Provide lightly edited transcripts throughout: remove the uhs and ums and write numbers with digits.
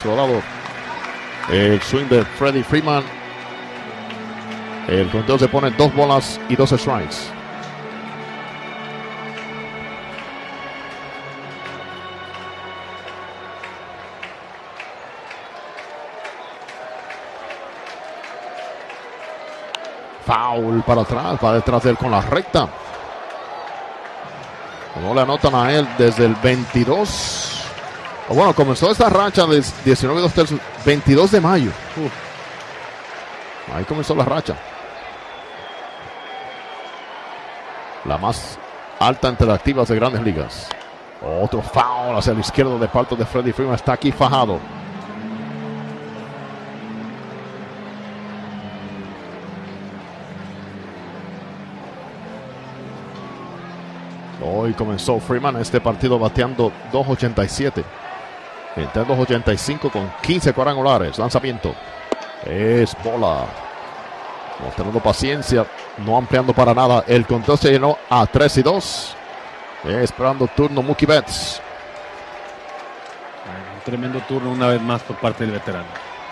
otro lado, el swing de Freddie Freeman. El conteo se pone 2 bolas y 2 strikes. Foul para atrás, va detrás de él con la recta. No le anotan a él desde el 22. Bueno, comenzó esta racha de 19-2 22 de mayo. Ahí comenzó la racha. La más alta entre las activas de Grandes Ligas. Otro foul hacia la izquierda de parte de Freddie Freeman. Está aquí fajado. Hoy comenzó Freeman este partido bateando 2.87. Entre 2.85 con 15 cuadrangulares. Lanzamiento. Es bola. Mostrando paciencia. No ampliando para nada. El conteo se llenó a 3-2. Esperando turno Mookie Betts. Un tremendo turno una vez más por parte del veterano.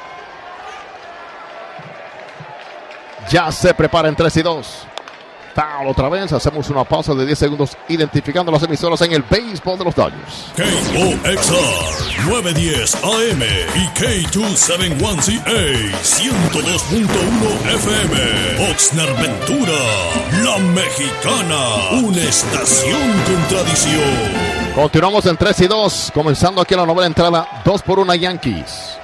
Ya se prepara en 3-2. Foul otra vez. Hacemos una pausa de 10 segundos identificando las emisoras en el béisbol de los Dodgers. KOXR 910 AM y K2710CA 102.1 FM. Oxnard Ventura, La Mexicana, una estación con tradición. Continuamos en 3-2. Comenzando aquí la novena entrada. 2-1 Yankees.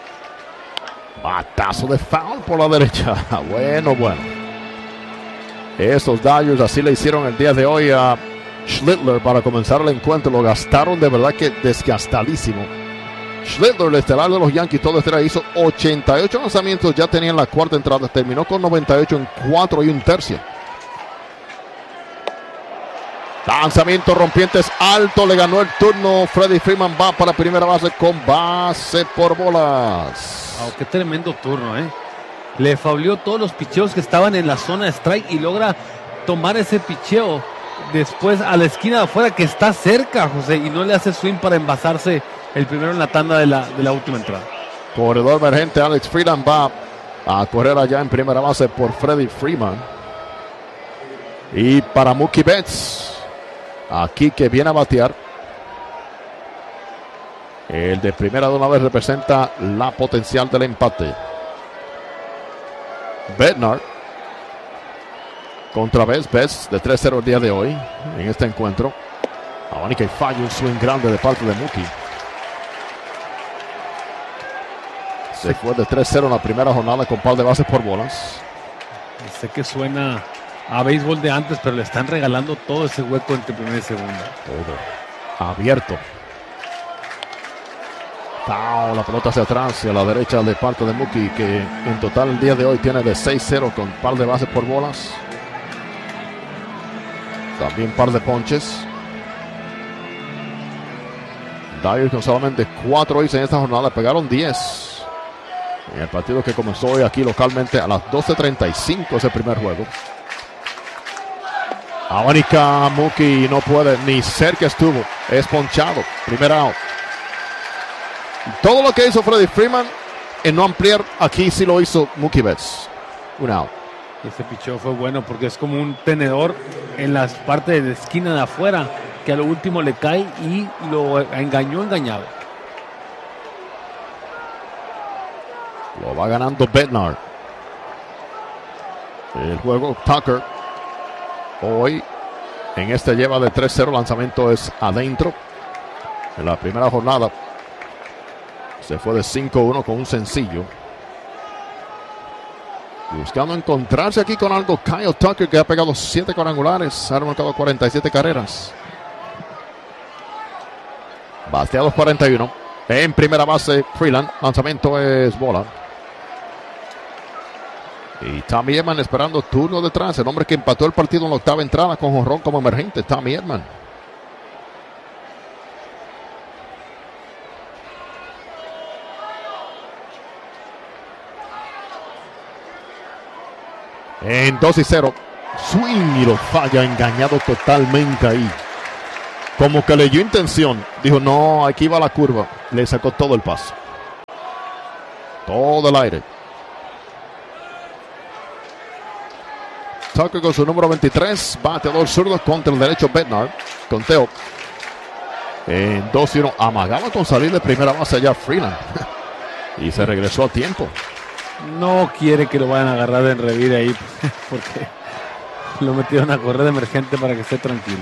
Batazo de foul por la derecha. Bueno. Estos Dodgers así le hicieron el día de hoy a Schlittler para comenzar el encuentro. Lo gastaron de verdad que desgastadísimo. Schlittler, el estelar de los Yankees, todo este hizo 88 lanzamientos. Ya tenía en la cuarta entrada. Terminó con 98 en 4 1/3. Lanzamiento rompientes alto. Le ganó el turno. Freddie Freeman va para primera base con base por bolas. Wow, qué tremendo turno, Le fauleó todos los picheos que estaban en la zona de strike y logra tomar ese picheo después a la esquina de afuera que está cerca, José, y no le hace swing para envasarse el primero en la tanda de la última entrada. Corredor emergente Alex Freeland va a correr allá en primera base por Freddie Freeman. Y para Mookie Betts, aquí que viene a batear. El de primera de una vez representa la potencial del empate. Bednar contra Betts de 3-0 el día de hoy en este encuentro. Abanica y falla un swing grande de parte de Mookie. Se fue de 3-0 en la primera jornada con par de bases por bolas. Sé que suena a béisbol de antes, pero le están regalando todo ese hueco entre primera y segunda. Todo abierto. La pelota hacia atrás, hacia la derecha de parte de Mookie, que en total el día de hoy tiene de 6-0 con par de bases por bolas. También par de ponches. Dodgers con solamente 4 hits en esta jornada, pegaron 10. En el partido que comenzó hoy aquí localmente a las 12:35 ese primer juego. Abanica Mookie no puede, ni cerca estuvo. Es ponchado. Primer out. Todo lo que hizo Freddie Freeman en no ampliar, aquí sí lo hizo Mookie Betts. Un out. Ese picheo fue bueno porque es como un tenedor en las partes de esquina de afuera que a lo último le cae y lo engañado. Lo va ganando Bednar. El juego Tucker hoy en este lleva de 3-0. Lanzamiento es adentro. En la primera jornada se fue de 5-1 con un sencillo. Buscando encontrarse aquí con algo Kyle Tucker, que ha pegado 7 cuadrangulares. Ha marcado 47 carreras. Bateados 41. En primera base Freeland. Lanzamiento es bola. Y Tommy Edman esperando turno detrás. El hombre que empató el partido en la octava entrada con jonrón como emergente. Tommy Edman. En 2-0. Swing y lo falla, engañado totalmente ahí. Como que leyó intención. Dijo, no, aquí va la curva. Le sacó todo el paso. Todo el aire. Tucker con su número 23. Bateador zurdo contra el derecho Bednar. Conteo. En 2-1. Amagaba con salir de primera base allá Freeland. Y se regresó a tiempo. No quiere que lo vayan a agarrar en revire ahí. Porque lo metieron a correr de emergente para que esté tranquilo.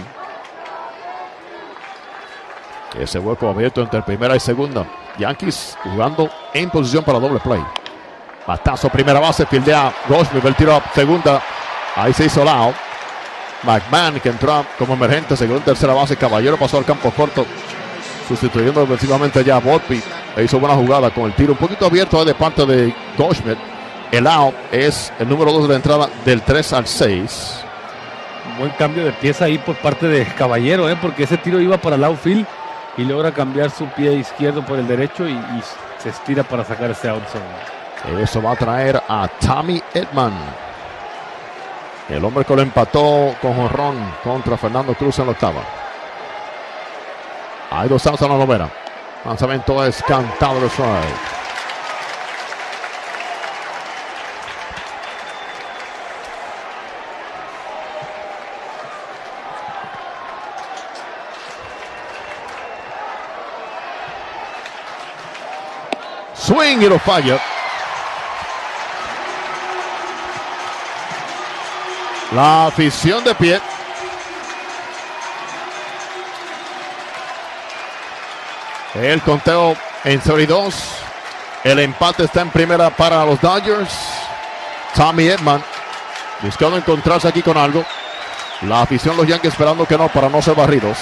Ese hueco abierto entre primera y segunda. Yankees jugando en posición para doble play. Batazo primera base. Fildea Goldschmidt. El tiro a segunda. Ahí se hizo lao. McMahon, que entró como emergente, se quedó en tercera base. Caballero pasó al campo corto, sustituyendo defensivamente ya a Volpi. E hizo buena jugada con el tiro un poquito abierto de parte de Goldschmidt. El out es el número 2 de la entrada del 3 al 6. Un buen cambio de pieza ahí por parte de Caballero, porque ese tiro iba para el outfield y logra cambiar su pie izquierdo por el derecho y se estira para sacar ese outside. Eso va a traer a Tommy Edman, el hombre que lo empató con jonrón contra Fernando Cruz en la octava. Hay 2 outs en la novena. Lanzamiento es cantado de strike. Swing y lo falla. La afición de pie. El conteo en 0-2. El empate está en primera para los Dodgers. Tommy Edman buscando encontrarse aquí con algo. La afición, los Yankees esperando que no, para no ser barridos.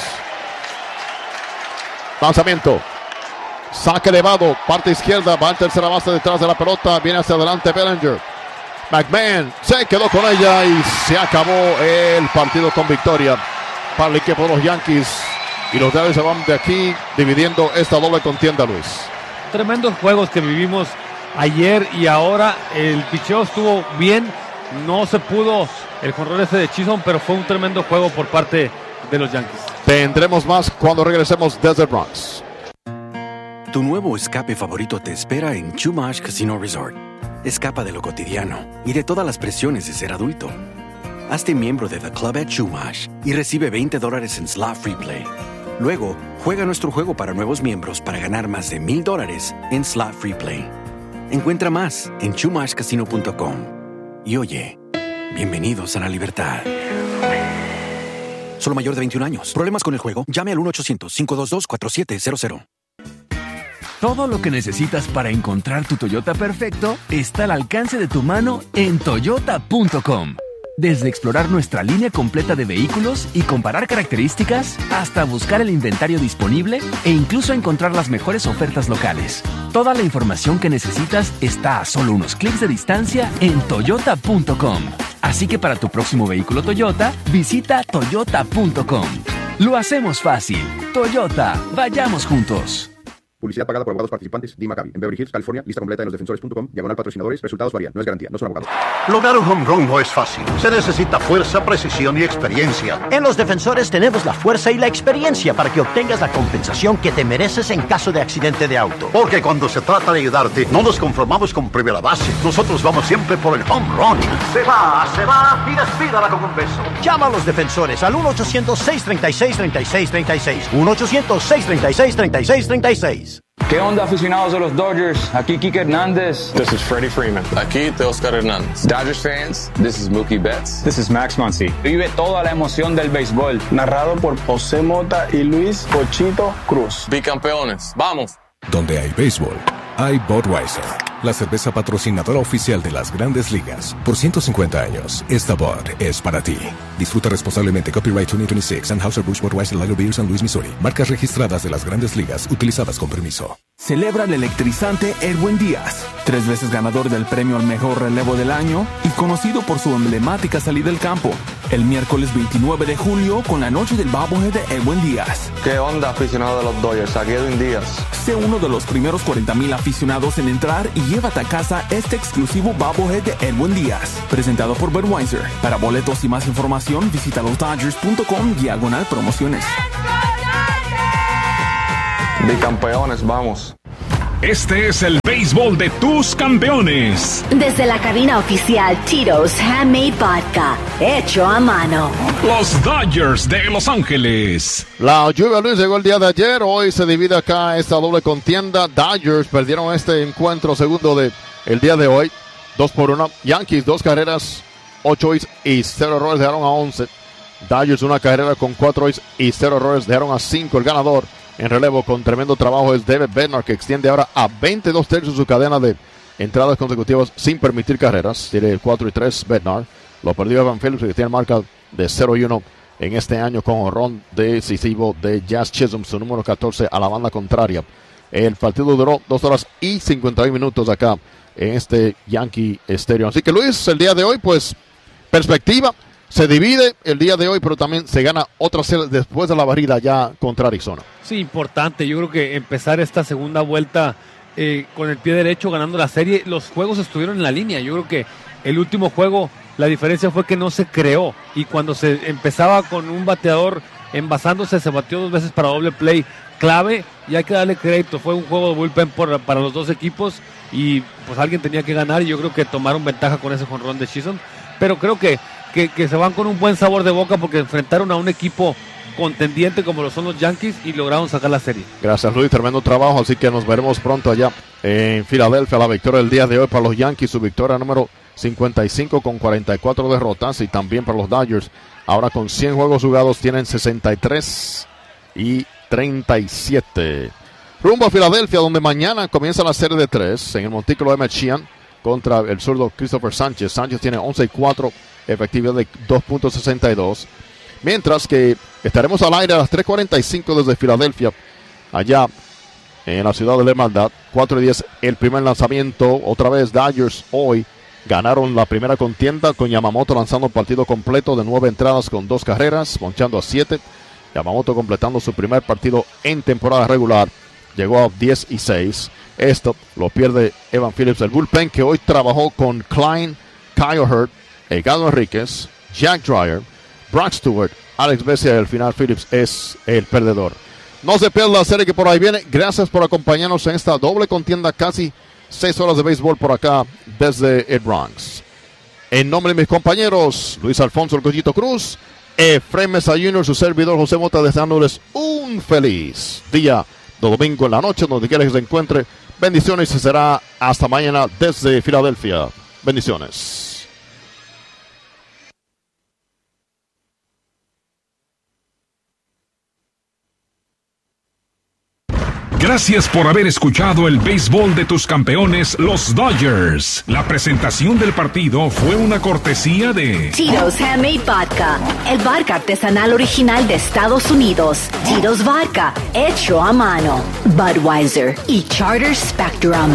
Lanzamiento. Saque elevado, parte izquierda, va en tercera base detrás de la pelota, viene hacia adelante Bellinger. McMahon se quedó con ella y se acabó el partido con victoria para el equipo de los Yankees. Y los Dodgers se van de aquí dividiendo esta doble contienda, Luis. Tremendos juegos que vivimos ayer y ahora. El picheo estuvo bien, no se pudo el jonrón ese de Chisholm, pero fue un tremendo juego por parte de los Yankees. Tendremos más cuando regresemos desde el Bronx. Tu nuevo escape favorito te espera en Chumash Casino Resort. Escapa de lo cotidiano y de todas las presiones de ser adulto. Hazte miembro de The Club at Chumash y recibe $20 en Slot Free Play. Luego, juega nuestro juego para nuevos miembros para ganar más de $1,000 en Slot Free Play. Encuentra más en chumashcasino.com. Y oye, bienvenidos a la libertad. Solo mayor de 21 años. ¿Problemas con el juego? Llame al 1-800-522-4700. Todo lo que necesitas para encontrar tu Toyota perfecto está al alcance de tu mano en Toyota.com. Desde explorar nuestra línea completa de vehículos y comparar características, hasta buscar el inventario disponible e incluso encontrar las mejores ofertas locales. Toda la información que necesitas está a solo unos clics de distancia en Toyota.com. Así que para tu próximo vehículo Toyota, visita Toyota.com. Lo hacemos fácil. Toyota, vayamos juntos. Publicidad pagada por abogados participantes. D. Maccabi. En Beverly Hills, California. Lista completa en losdefensores.com. /patrocinadores. Resultados varían. No es garantía. No son abogados. Lograr un home run no es fácil. Se necesita fuerza, precisión y experiencia. En Los Defensores tenemos la fuerza y la experiencia para que obtengas la compensación que te mereces en caso de accidente de auto. Porque cuando se trata de ayudarte, no nos conformamos con primera base. Nosotros vamos siempre por el home run. Se va y despídala con un beso. Llama a Los Defensores al 1-800-636-3636. 1-800-636-3636. ¿Qué onda, aficionados de los Dodgers? Aquí Kike Hernández. This is Freddie Freeman. Aquí Teoscar Hernández. Dodgers fans, this is Mookie Betts. This is Max Muncy. Vive toda la emoción del béisbol. Narrado por José Mota y Luis Pochito Cruz. Bicampeones, ¡vamos! Donde hay béisbol, hay Budweiser, la cerveza patrocinadora oficial de las Grandes Ligas. Por 150 años, esta Bud es para ti. Disfruta responsablemente. Copyright 2026, Anheuser-Busch Budweiser Lager Beer, St. Louis, Missouri. Marcas registradas de las Grandes Ligas, utilizadas con permiso. Celebra el electrizante Edwin Díaz, 3 veces ganador del premio al mejor relevo del año y conocido por su emblemática salida del campo. El miércoles 29 de julio con la noche del bobblehead de Edwin Díaz. ¿Qué onda, aficionado de los Dodgers? Aquí Edwin Díaz. Sé uno de los primeros 40,000 aficionados en entrar y llévate a casa este exclusivo bobblehead de Edwin Díaz, presentado por Budweiser. Para boletos y más información, visita losdodgers.com/promociones. Bicampeones, vamos. Este es el béisbol de tus campeones. Desde la cabina oficial Tito's Handmade Vodka, hecho a mano. Los Dodgers de Los Ángeles. La lluvia, Luis, llegó el día de ayer. Hoy se divide acá esta doble contienda. Dodgers perdieron este encuentro segundo de el día de hoy. 2-1. Yankees, 2 carreras, 8 hits y 0 errores, dejaron a 11. Dodgers, 1 carrera con 4 hits y 0 errores, dejaron a 5. El ganador en relevo con tremendo trabajo es David Bednar, que extiende ahora a 22 tercios su cadena de entradas consecutivas sin permitir carreras. Tiene 4-3 Bednar. Lo perdió Evan Phillips, que tiene marca de 0-1 en este año con jonrón decisivo de Jazz Chisholm, su número 14 a la banda contraria. El partido duró 2 horas y 51 minutos acá en este Yankee Stadium. Así que, Luis, el día de hoy, pues, perspectiva. Se divide el día de hoy, pero también se gana otra serie después de la barrida ya contra Arizona. Sí, importante. Yo creo que empezar esta segunda vuelta con el pie derecho, ganando la serie. Los juegos estuvieron en la línea. Yo creo que el último juego, la diferencia fue que no se creó. Y cuando se empezaba con un bateador envasándose, se batió 2 veces para doble play clave. Y hay que darle crédito. Fue un juego de bullpen para los dos equipos. Y pues alguien tenía que ganar. Y yo creo que tomaron ventaja con ese jonrón de Chisholm. Pero creo que se van con un buen sabor de boca porque enfrentaron a un equipo contendiente como lo son los Yankees y lograron sacar la serie. Gracias, Luis, tremendo trabajo, así que nos veremos pronto allá en Filadelfia. La victoria del día de hoy para los Yankees, su victoria número 55 con 44 derrotas, y también para los Dodgers, ahora con 100 juegos jugados, tienen 63 y 37. Rumbo a Filadelfia, donde mañana comienza la serie de 3 en el montículo Emmett Sheehan contra el zurdo Christopher Sánchez. Sánchez tiene 11-4, efectividad de 2.62. Mientras que estaremos al aire a las 3:45 desde Filadelfia, allá en la ciudad de la Hermandad. 4:10 el primer lanzamiento. Otra vez Dodgers hoy ganaron la primera contienda con Yamamoto lanzando un partido completo de 9 entradas con 2 carreras, ponchando a 7. Yamamoto completando su primer partido en temporada regular. Llegó a 10-6. Esto lo pierde Evan Phillips. El bullpen que hoy trabajó con Klein, Kyle Hurt, Edgardo Enríquez, Jack Dreyer, Brock Stewart, Alex Vesia, y al final Phillips es el perdedor. No se pierda la serie que por ahí viene. Gracias por acompañarnos en esta doble contienda. Casi 6 horas de béisbol por acá desde el Bronx. En nombre de mis compañeros, Luis Alfonso El Collito Cruz, Efraín Mesa Jr., su servidor José Mota, deseándoles un feliz día de domingo en la noche, donde quiera que se encuentre. Bendiciones y será hasta mañana desde Filadelfia. Bendiciones. Gracias por haber escuchado el béisbol de tus campeones, los Dodgers. La presentación del partido fue una cortesía de Tito's Handmade Vodka, el vodka artesanal original de Estados Unidos. Tito's Vodka, hecho a mano. Budweiser y Charter Spectrum.